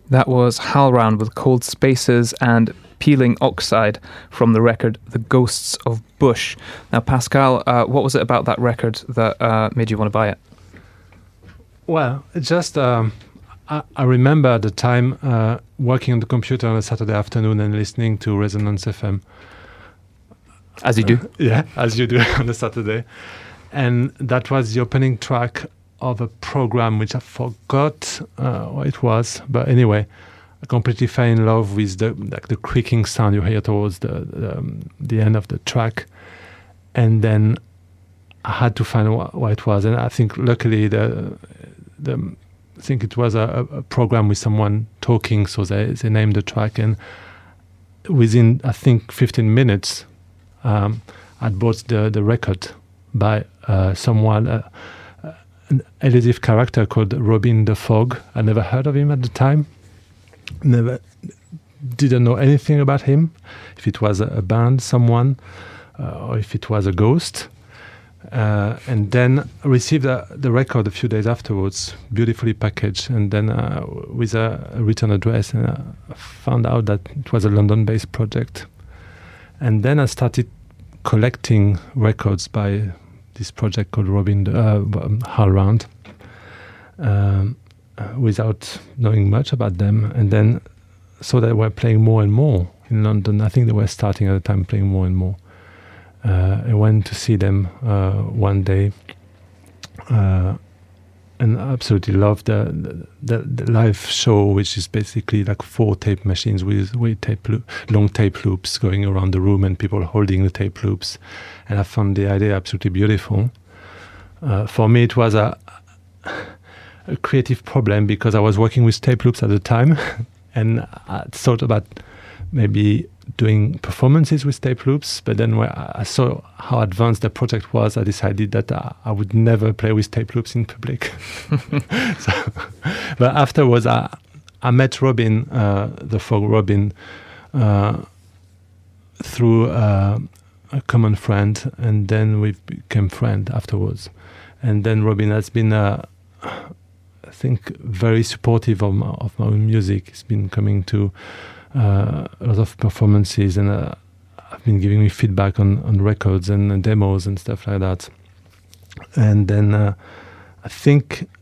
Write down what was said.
That was HowlRound with Cold Spaces and Peeling Oxide from the record The Ghosts of Bush. Now, Pascal, what was it about that record that made you want to buy it? Well, it just I remember at the time working on the computer on a Saturday afternoon and listening to Resonance FM. As you do. Yeah, as you do on a Saturday. And that was the opening track of a program which I forgot what it was. But anyway, I completely fell in love with the creaking sound you hear towards the end of the track. And then I had to find what it was. And I think luckily I think it was a program with someone talking, so they named the track. And within, I think, 15 minutes, I'd bought the record by someone, an elusive character called Robin the Fog. I never heard of him at the time. Didn't know anything about him, if it was a band, someone, or if it was a ghost. And then received the record a few days afterwards, beautifully packaged, and then with a return address. And I found out that it was a London-based project. And then I started collecting records by this project called HowlRound, without knowing much about them. And then saw that they were playing more and more in London. I think they were starting at the time playing more and more. I went to see them one day, and I absolutely loved the live show, which is basically like 4 tape machines with long tape loops going around the room and people holding the tape loops. And I found the idea absolutely beautiful. For me, it was a creative problem because I was working with tape loops at the time, and I thought about maybe doing performances with tape loops, but then when I saw how advanced the project was, I decided that I would never play with tape loops in public. But afterwards, I met Robin, the Fog Robin, through a common friend, and then we became friends afterwards. And then Robin has been, I think, very supportive of my own music. He's been coming to a lot of performances, and I've been giving me feedback on records and demos and stuff like that. And then I think